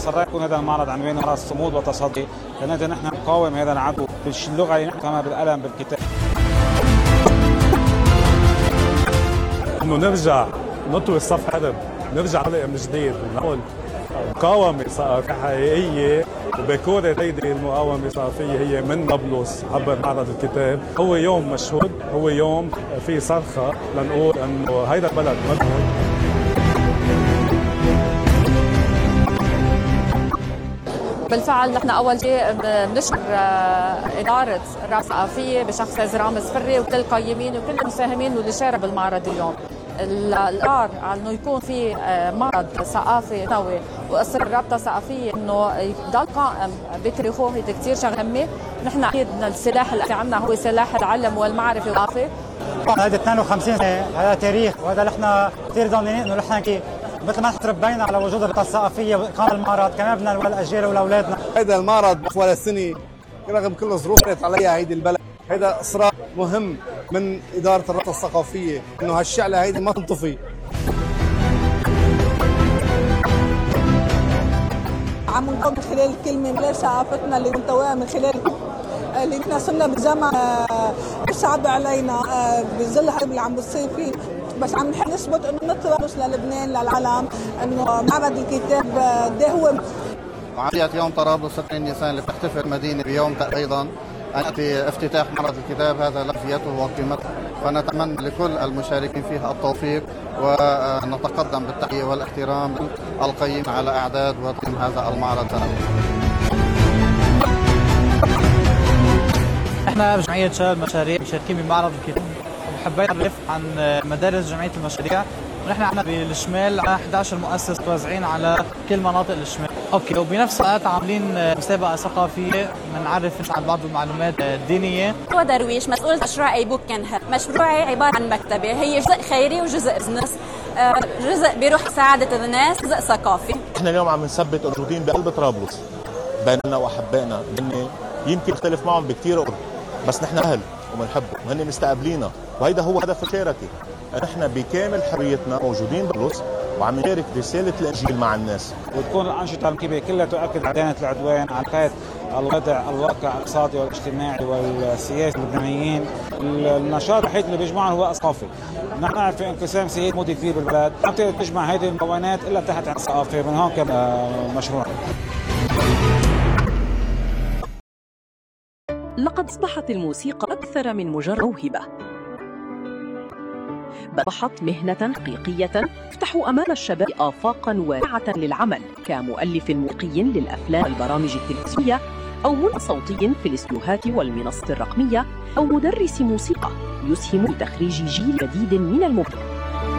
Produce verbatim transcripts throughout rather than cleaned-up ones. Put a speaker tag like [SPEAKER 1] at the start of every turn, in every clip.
[SPEAKER 1] أصرينا يكون هذا المعرض عنوانه معرض صمود وتصدي، لأن نحن نقاوم هذا العدو باللغة اللي نحكمها بالقلم بالكتاب.
[SPEAKER 2] إنه نرجع نطوي الصف حرب، نرجع نلقى من جديد ونقول مقاومة ثقافية حقيقية، وبكورة هيدي المقاومة الثقافية هي من نابلس عبر معرض الكتاب. هو يوم مشهود، هو يوم في صرخة لنقول انه هيدا البلد مجهول.
[SPEAKER 3] بالفعل نحن اول شيء بنشكر اداره الرابطه الثقافيه بشخص رامز فري وكل القيمين وكل المساهمين واللي شاركوا بالمعرض اليوم. القرار على انه يكون في معرض ثقافي قوي واصر الرابطه الثقافيه انه يضل قائم بتاريخه، هي كثير شغله مهمه. نحن اكيد السلاح اللي عندنا هو سلاح العلم والمعرفه والثقافه.
[SPEAKER 4] هذا اثنين وخمسين سنه، هذا تاريخ، وهذا نحن كثير ضامنين انه نحن كي مثل ما تربينا على وجود الرابطه الثقافيه وقام المعرض كمان بدنا الاجيال والاولادنا.
[SPEAKER 5] هذا المعرض اول سنه رغم كل الظروف اللي عليها هيدي البلد، هذا اصرار مهم من اداره الرابطه الثقافيه انه هالشعله هيدي ما تنطفي.
[SPEAKER 6] عم نقوم من خلال الكلمه من خلال ثقافتنا اللي منتواها من خلال اللي نحن صرنا بالجامعه صعب علينا بظل الحرب اللي عم بتصير فيه، بس عم نحب نثبت انه نطلع للبنان للعالم انه معبد الكتاب ده هو.
[SPEAKER 7] فعالية يوم طرابلس ستين نيسان اللي بتحتفل المدينة بيوم أيضا أن يأتي افتتاح معرض الكتاب، هذا لفيته وقيمته، فنتمنى لكل المشاركين فيها التوفيق ونتقدم بالتحية والاحترام القيم على إعداد وتقديم هذا المعرض السنوي.
[SPEAKER 8] احنا بجمعية شباب مشاريع مشاركين بمعرض الكتاب، وحبيت نعرف عن مدارس جمعية المشاريع. ونحن عندنا بالشمال أحد عشر مؤسسة متوزعين على كل مناطق الشمال. اوكي، وبنفس الوقت عاملين مسابقة ثقافية بنعرف عن بعض المعلومات الدينية.
[SPEAKER 9] هو درويش مسؤول مشروع اي بوك كنهر. مشروعي عبارة عن مكتبة، هي جزء خيري وجزء بزنس، جزء بيروح مساعدة الناس، جزء ثقافي.
[SPEAKER 10] احنا اليوم عم نثبت موجودين بقلب طرابلس بيننا واحبائنا، هن يمكن نختلف معهم بكثير قرب، بس نحن اهل وبنحبهم وهن مستقبلينا، وهيدا هو هدف الشراكة. نحن بكامل حريتنا موجودين بطرابلس وعم نشارك رسالة الإنجيل مع الناس.
[SPEAKER 1] وتكون الأنشطة الكبيرة كلها تؤكد عدالة العدوان على حكاية الوضع الواقع الاقتصادي والاجتماعي والسياسي اللبنانيين. النشاط الوحيد اللي بيجمعهم هو الثقافي. نحن نعرف في انقسام سياسي مودي كبير بالبلد، ما بتقدر تجمع هذه المكونات إلا تحت عن الثقافة، من هون كان مشروع.
[SPEAKER 11] لقد أصبحت الموسيقى أكثر من مجرد موهبة، بل أصبحت مهنة حقيقية تفتح أمام الشباب آفاقاً واسعة للعمل كمؤلف موسيقي للأفلام والبرامج التلفزيونية، أو منتج صوتي في الاستوديوهات والمنصات الرقمية، أو مدرس موسيقى يسهم في تخريج جيل جديد من المبدعين.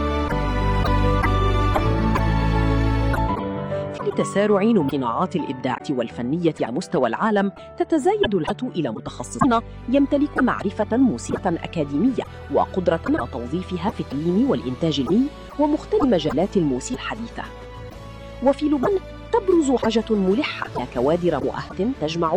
[SPEAKER 11] تسارع الصناعات الإبداعية والفنية على مستوى العالم، تتزايد الحاجة إلى متخصصين يمتلكون معرفة موسيقى أكاديمية وقدرة على توظيفها في التعليم والإنتاج الفني ومختلف مجالات الموسيقى الحديثة. وفي لبنان تبرز حاجة ملحة كوادر مؤهلة تجمع